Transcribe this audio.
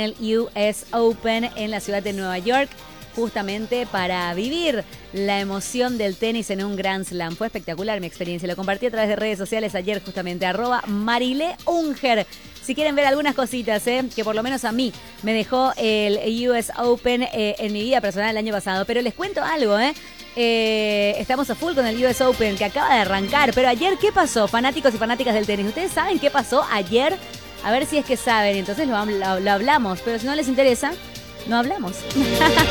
el US Open en la ciudad de Nueva York, justamente para vivir la emoción del tenis en un Grand Slam. Fue espectacular mi experiencia, lo compartí a través de redes sociales ayer justamente, @MarileUnger. Si quieren ver algunas cositas, que por lo menos a mí me dejó el US Open en mi vida personal el año pasado. Pero les cuento algo, estamos a full con el US Open que acaba de arrancar. Pero ayer, ¿qué pasó? Fanáticos y fanáticas del tenis, ¿ustedes saben qué pasó ayer? A ver si es que saben, entonces lo hablamos. Pero si no les interesa, no hablamos.